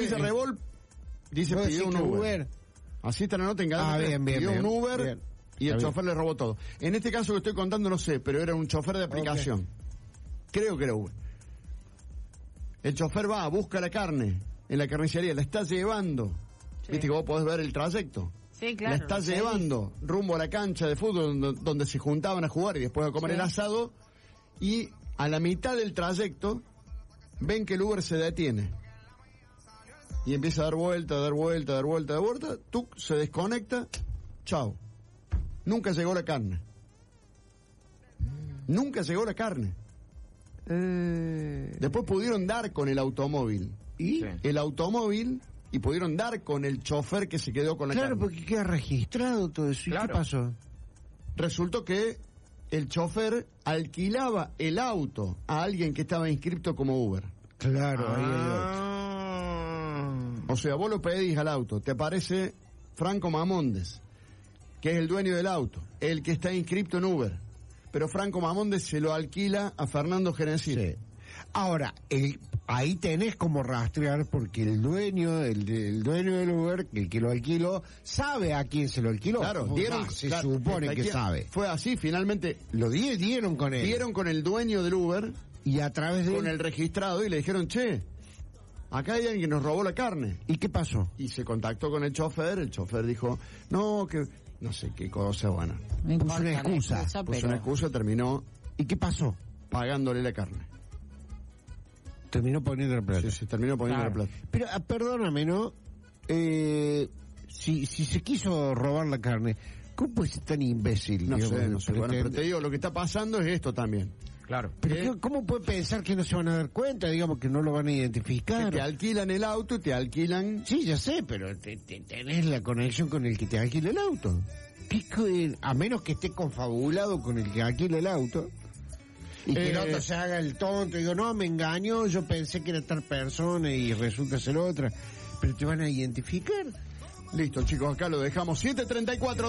dice Revol, dice pidió un Uber. Así está la nota en cada pidió un Uber bien. Y el chofer le robó todo. En este caso que estoy contando no sé, pero era un chofer de aplicación. Okay. Creo que era Uber. El chofer va, busca la carne en la carnicería, la está llevando. Sí. Viste que vos podés ver el trayecto. Sí, claro. La está llevando rumbo a la cancha de fútbol donde se juntaban a jugar y después a comer el asado. Y a la mitad del trayecto ven que el Uber se detiene. Y empieza a dar vuelta, tuc, se desconecta, chao. Nunca llegó la carne. Nunca llegó la carne. Después pudieron dar con el automóvil. ¿Y? Sí. El automóvil, y pudieron dar con el chofer que se quedó con la carne. Claro, porque queda registrado todo eso. Claro. ¿Y qué pasó? Resultó que el chofer alquilaba el auto a alguien que estaba inscripto como Uber. Claro, ahí hay otro. O sea, vos lo pedís al auto, te aparece Franco Mamondes, que es el dueño del auto, el que está inscripto en Uber. Pero Franco Mamondes se lo alquila a Fernando Gerencir. Sí. Ahora, ahí tenés como rastrear, porque el dueño del Uber, el que lo alquiló, sabe a quién se lo alquiló. Claro, se supone que sabe. Fue así, finalmente. Lo dieron con él. Dieron con el dueño del Uber. Y a través de con el registrado, y le dijeron, che, acá hay alguien que nos robó la carne. ¿Y qué pasó? Y se contactó con el chofer dijo, no, que no sé qué cosa, bueno. Puso una excusa, terminó. ¿Y qué pasó? Pagándole la carne. Terminó poniendo la plata. Sí, terminó poniendo la plata. Pero, perdóname, ¿no? Si se quiso robar la carne, ¿cómo puede ser tan imbécil? No sé. Bueno, pero te digo, lo que está pasando es esto también. Claro. Pero ¿cómo puede pensar que no se van a dar cuenta? Digamos que no lo van a identificar. Que te alquilan el auto y te alquilan... Sí, ya sé, pero tenés la conexión con el que te alquila el auto. A menos que esté confabulado con el que alquila el auto. Y que el otro se haga el tonto y digo, no, me engañó, yo pensé que era tal persona y resulta ser otra. Pero te van a identificar. Listo, chicos, acá lo dejamos. 7:34.